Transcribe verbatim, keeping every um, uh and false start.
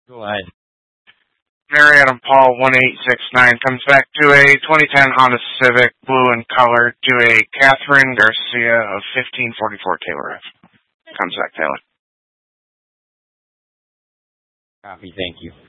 Go ahead. Mary Adam Paul one eight six nine comes back to a twenty ten Honda Civic, blue in color, to a Catherine Garcia of fifteen forty-four Taylor Ave. Comes back, Taylor. Copy, thank you.